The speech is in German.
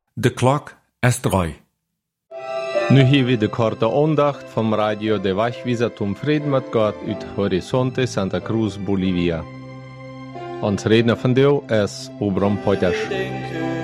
De klok is 3. Nu hier weer de korte aandacht vom Radio de Wachwieser zum Frieden mit Gott uit Horizonte Santa Cruz, Bolivia. Ons redner van deel is Obram Poiters.